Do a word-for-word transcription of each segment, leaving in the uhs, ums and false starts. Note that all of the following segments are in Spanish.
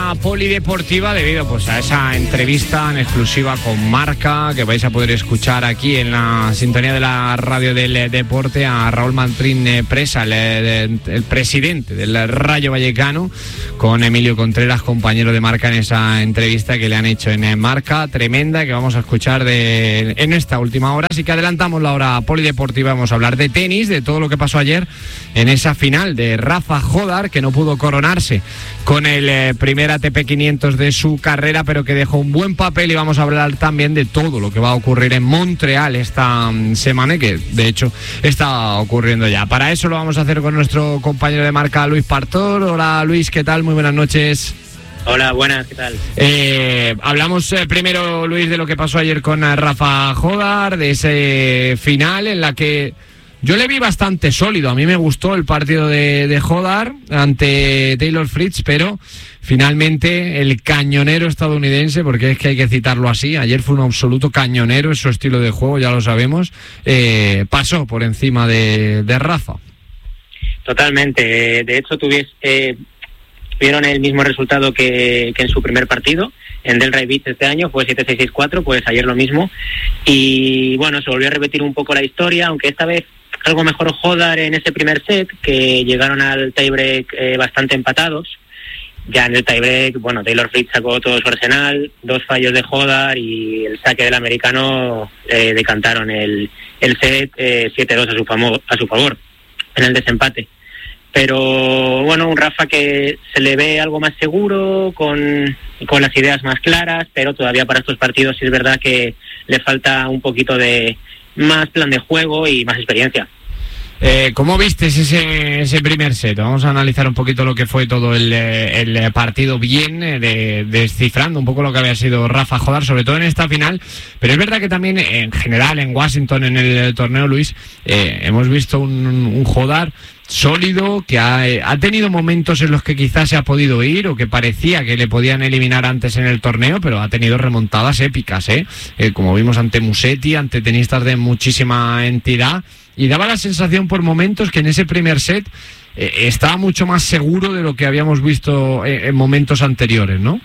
hora polideportiva debido pues a esa entrevista en exclusiva con Marca que vais a poder escuchar aquí en la sintonía de la radio del deporte a Raúl Martín Presa, el, el, el presidente del Rayo Vallecano, con Emilio Contreras, compañero de Marca, en esa entrevista que le han hecho en Marca, tremenda, que vamos a escuchar de, en esta última hora. Así que adelantamos la hora polideportiva, vamos a hablar de tenis, de todo lo que pasó ayer en esa final de Rafa Jodar, que no pudo coronarse con el eh, primer A T P quinientos de su carrera, pero que dejó un buen papel, y vamos a hablar también de todo lo que va a ocurrir en Montreal esta um, semana, que de hecho está ocurriendo ya. Para eso lo vamos a hacer con nuestro compañero de Marca, Luis Partor. Hola Luis, ¿qué tal? Muy buenas noches. Hola, buenas, ¿qué tal? Eh, hablamos eh, primero, Luis, de lo que pasó ayer con uh, Rafa Jodar, de ese final en la que yo le vi bastante sólido. A mí me gustó el partido de, de Jodar ante Taylor Fritz, pero finalmente el cañonero estadounidense, porque es que hay que citarlo así, ayer fue un absoluto cañonero, es su estilo de juego, ya lo sabemos, eh, pasó por encima de, de Rafa. Totalmente. De hecho, tuvies, eh, tuvieron el mismo resultado que, que en su primer partido. En Delray Beach este año fue siete seis seis cuatro, pues ayer lo mismo. Y bueno, se volvió a repetir un poco la historia, aunque esta vez algo mejor Jodar en ese primer set, que llegaron al tiebreak eh, bastante empatados. Ya en el tiebreak, bueno, Taylor Fritz sacó todo su arsenal, dos fallos de Jodar y el saque del americano eh, decantaron el, el set eh, siete dos a su, famo- a su favor en el desempate. Pero bueno, un Rafa que se le ve algo más seguro, con, con las ideas más claras, pero todavía para estos partidos sí es verdad que le falta un poquito de más plan de juego y más experiencia. Eh, ¿Cómo viste ese, ese primer set? Vamos a analizar un poquito lo que fue todo el, el partido bien, de, descifrando un poco lo que había sido Rafa Jodar, sobre todo en esta final. Pero es verdad que también en general en Washington, en el torneo, Luis, eh, hemos visto un, un Jodar sólido, que ha, ha tenido momentos en los que quizás se ha podido ir o que parecía que le podían eliminar antes en el torneo, pero ha tenido remontadas épicas, ¿eh? Eh, como vimos ante Musetti, ante tenistas de muchísima entidad, y daba la sensación por momentos que en ese primer set eh, estaba mucho más seguro de lo que habíamos visto en, en momentos anteriores, ¿no?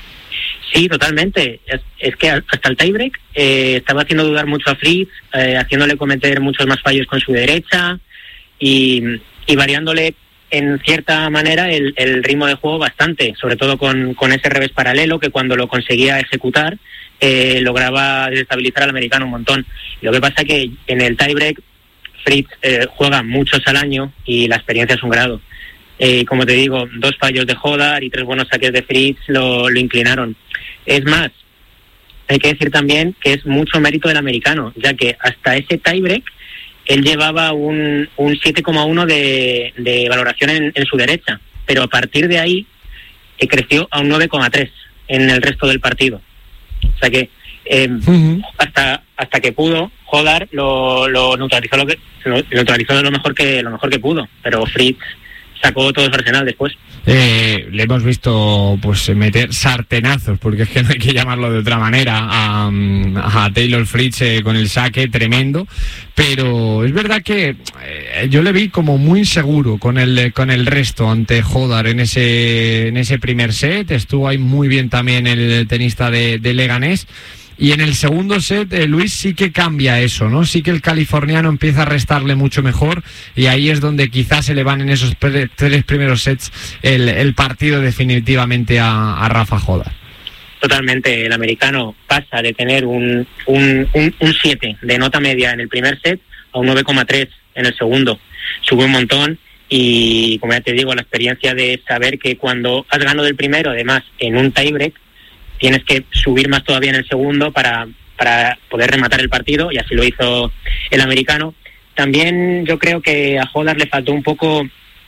Sí, totalmente. Es, es que hasta el tiebreak eh, estaba haciendo dudar mucho a Fritz, eh, haciéndole cometer muchos más fallos con su derecha y, y variándole en cierta manera el, el ritmo de juego bastante, sobre todo con, con ese revés paralelo que cuando lo conseguía ejecutar eh, lograba desestabilizar al americano un montón. Lo que pasa que en el tiebreak Fritz eh, juega muchos al año y la experiencia es un grado. Eh, como te digo, dos fallos de Jodar y tres buenos saques de Fritz lo, lo inclinaron. Es más, hay que decir también que es mucho mérito del americano, ya que hasta ese tiebreak él llevaba un, un siete coma uno de, de valoración en, en su derecha, pero a partir de ahí eh, creció a un nueve coma tres en el resto del partido. O sea que eh, uh-huh. hasta hasta que pudo, Jodar lo, lo neutralizó lo que lo neutralizó de lo mejor que lo mejor que pudo, pero Fritz sacó todo su arsenal después. Eh, le hemos visto pues meter sartenazos, porque es que no hay que llamarlo de otra manera, a, a Taylor Fritz eh, con el saque tremendo, pero es verdad que eh, yo le vi como muy inseguro con el con el resto ante Jodar en ese en ese primer set. Estuvo ahí muy bien también el tenista de, de Leganés. Y en el segundo set, eh, Luis, sí que cambia eso, ¿no? Sí que el californiano empieza a restarle mucho mejor, y ahí es donde quizás se le van en esos pre- tres primeros sets el, el partido definitivamente a, a Rafa Jodar. Totalmente, el americano pasa de tener un un, un, un siete de nota media en el primer set a un nueve coma tres en el segundo. Sube un montón y, como ya te digo, la experiencia de saber que cuando has ganado el primero, además en un tiebreak, tienes que subir más todavía en el segundo para, para poder rematar el partido, y así lo hizo el americano. También yo creo que a Jodar le faltó un poco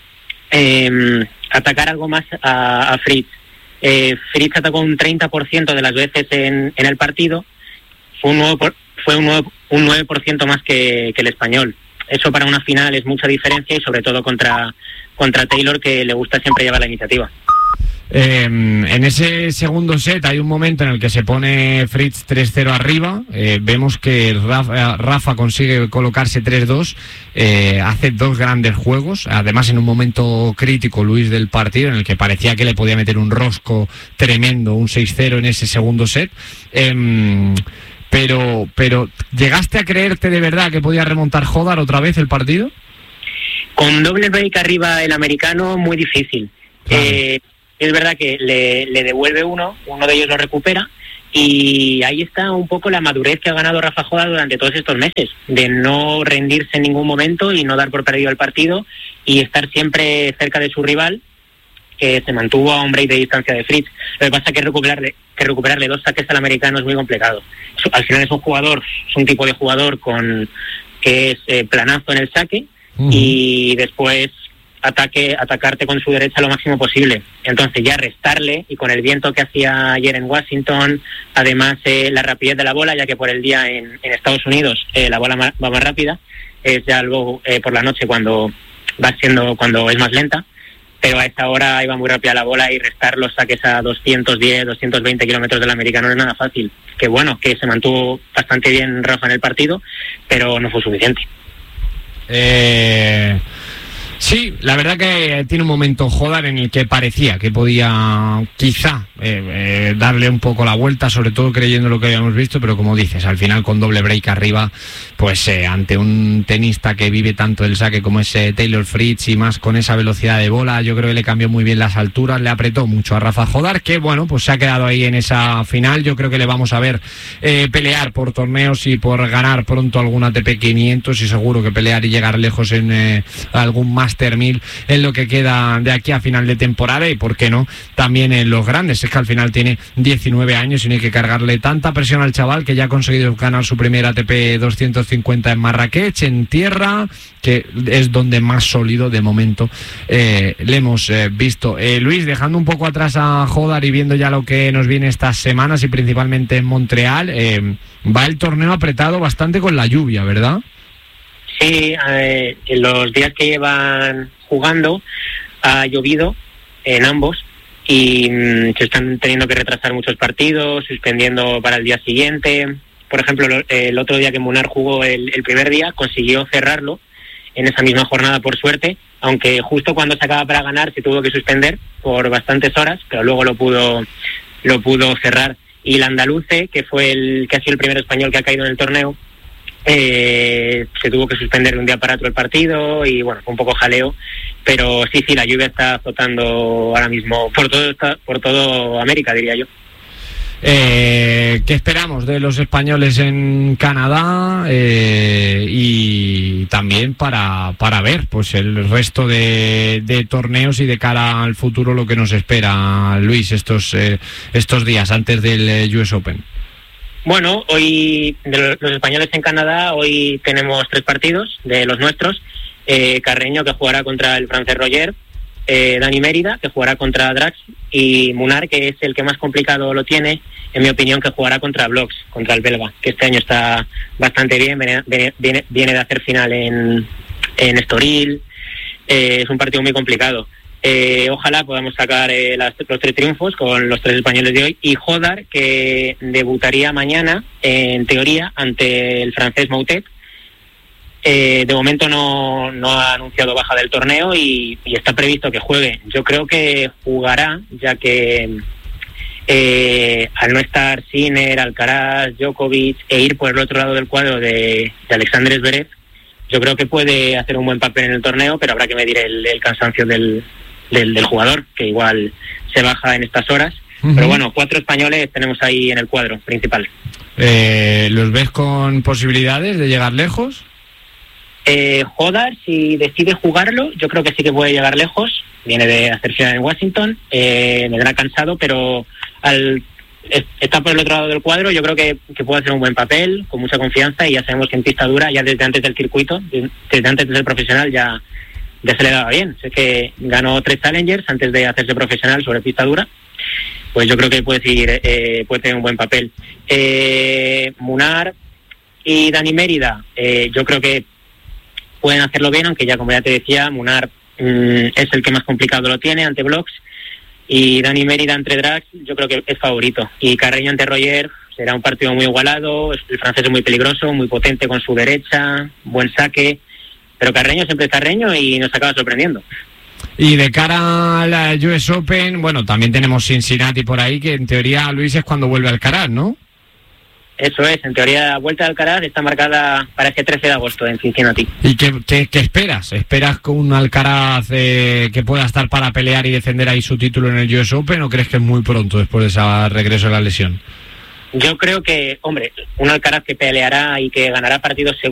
eh, atacar algo más a, a Fritz. Eh, Fritz atacó un treinta por ciento de las veces en, en el partido, fue un nueve por, fue un nueve, un nueve por ciento más que, que el español. Eso para una final es mucha diferencia, y sobre todo contra, contra Taylor, que le gusta siempre llevar la iniciativa. Eh, en ese segundo set hay un momento en el que se pone Fritz tres cero arriba, eh, vemos que Rafa, Rafa consigue colocarse tres dos, eh, hace dos grandes juegos, además en un momento crítico, Luis, del partido, en el que parecía que le podía meter un rosco tremendo, un seis cero en ese segundo set. Eh, pero, pero ¿llegaste a creerte de verdad que podía remontar Hodar otra vez el partido? Con doble break arriba el americano, muy difícil. Claro. Eh, es verdad que le, le devuelve uno, uno de ellos lo recupera, y ahí está un poco la madurez que ha ganado Rafa Hodar durante todos estos meses, de no rendirse en ningún momento y no dar por perdido el partido y estar siempre cerca de su rival, que se mantuvo a un break de distancia de Fritz. Lo que pasa es que recuperarle, que recuperarle dos saques al americano es muy complicado. Al final es un jugador, es un tipo de jugador con que es eh, planazo en el saque, uh-huh. y después ataque, atacarte con su derecha lo máximo posible. Entonces ya restarle, y con el viento que hacía ayer en Washington, además eh, la rapidez de la bola, ya que por el día en, en Estados Unidos eh, la bola ma- va más rápida, es ya luego eh, por la noche cuando va siendo, cuando es más lenta, pero a esta hora iba muy rápida la bola, y restar los saques a doscientos diez, doscientos veinte kilómetros del americano no es nada fácil. Que bueno, que se mantuvo bastante bien Rafa en el partido, pero no fue suficiente. Eh... Sí, la verdad que tiene un momento Hodar en el que parecía que podía quizá eh, eh, darle un poco la vuelta, sobre todo creyendo lo que habíamos visto, pero como dices, al final con doble break arriba, pues eh, ante un tenista que vive tanto el saque como es eh, Taylor Fritz, y más con esa velocidad de bola, yo creo que le cambió muy bien las alturas, le apretó mucho a Rafa Hodar, que bueno, pues se ha quedado ahí en esa final. Yo creo que le vamos a ver eh, pelear por torneos y por ganar pronto algún A T P quinientos, y seguro que pelear y llegar lejos en eh, algún más mil en lo que queda de aquí a final de temporada, y por qué no también en los grandes. Es que al final tiene diecinueve años y no hay que cargarle tanta presión al chaval, que ya ha conseguido ganar su primer A T P doscientos cincuenta en Marrakech, en tierra, que es donde más sólido de momento eh, le hemos eh, visto. Eh, Luis, dejando un poco atrás a Hodar y viendo ya lo que nos viene estas semanas, y principalmente en Montreal, eh, va el torneo apretado bastante con la lluvia, ¿verdad? Sí, eh, en los días que llevan jugando ha llovido en ambos, y mmm, se están teniendo que retrasar muchos partidos, suspendiendo para el día siguiente. Por ejemplo, lo, eh, el otro día que Munar jugó el, el primer día, consiguió cerrarlo en esa misma jornada, por suerte, aunque justo cuando se acaba para ganar se tuvo que suspender por bastantes horas, pero luego lo pudo lo pudo cerrar. Y el andaluce, que fue el que ha sido el primer español que ha caído en el torneo, Eh, se tuvo que suspender de un día para otro el partido, y bueno, fue un poco jaleo, pero sí, sí, la lluvia está azotando ahora mismo por todo, por todo América, diría yo. Eh, ¿Qué esperamos de los españoles en Canadá? Eh, y también para, para ver pues el resto de, de torneos, y de cara al futuro lo que nos espera, Luis, estos, eh, estos días antes del U S Open. Bueno, hoy de los españoles en Canadá, hoy tenemos tres partidos de los nuestros. Eh, Carreño, que jugará contra el francés Roger, eh, Dani Mérida, que jugará contra Drax, y Munar, que es el que más complicado lo tiene, en mi opinión, que jugará contra Blox, contra el belga, que este año está bastante bien, viene, viene, viene de hacer final en, en Estoril. Eh, es un partido muy complicado. Eh, ojalá podamos sacar eh, las, los tres triunfos con los tres españoles de hoy, y Hodar, que debutaría mañana, eh, en teoría, ante el francés Moutet. Eh, de momento no, no ha anunciado baja del torneo, y, y está previsto que juegue. Yo creo que jugará, ya que eh, al no estar Sinner, Alcaraz, Djokovic, e ir por el otro lado del cuadro de, de Alexander Zverev, yo creo que puede hacer un buen papel en el torneo, pero habrá que medir el, el cansancio del Del, del jugador, que igual se baja en estas horas. Uh-huh. Pero bueno, cuatro españoles tenemos ahí en el cuadro principal. Eh, ¿Los ves con posibilidades de llegar lejos? Eh, Hodar, si decide jugarlo, yo creo que sí que puede llegar lejos. Viene de hacer final en Washington, eh, vendrá cansado, pero al estar por el otro lado del cuadro, yo creo que, que puede hacer un buen papel, con mucha confianza, y ya sabemos que en pista dura, ya desde antes del circuito, desde antes del profesional, ya ya se le daba bien. Es que ganó tres Challengers antes de hacerse profesional sobre pista dura, pues yo creo que puede seguir, eh, puede tener un buen papel. Eh, Munar y Dani Mérida, eh, yo creo que pueden hacerlo bien, aunque ya, como ya te decía, Munar mmm, es el que más complicado lo tiene ante Blox, Y Dani Mérida entre drags, yo creo que es favorito. Y Carreño ante Roger será un partido muy igualado. El francés es muy peligroso, muy potente con su derecha, buen saque. Pero Carreño siempre es Carreño y nos acaba sorprendiendo. Y de cara a la U S Open, bueno, también tenemos Cincinnati por ahí, que en teoría, Luis, es cuando vuelve Alcaraz, ¿no? Eso es, en teoría la vuelta de Alcaraz está marcada para este trece de agosto en Cincinnati. ¿Y qué, qué, qué esperas? ¿Esperas con un Alcaraz eh, que pueda estar para pelear y defender ahí su título en el U S Open, o crees que es muy pronto después de ese regreso de la lesión? Yo creo que, hombre, un Alcaraz que peleará y que ganará partidos